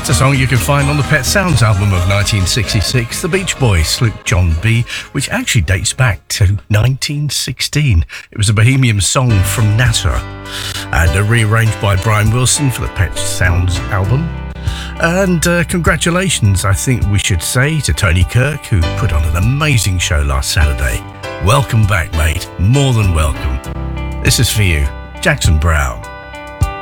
It's a song you can find on the Pet Sounds album of 1966, The Beach Boys, Sloop John B, which actually dates back to 1916. It was a Bohemian song from Natter and rearranged by Brian Wilson for the Pet Sounds album. And congratulations, I think we should say, to Tony Kirk, who put on an amazing show last Saturday. Welcome back, mate. More than welcome. This is for you, Jackson Browne.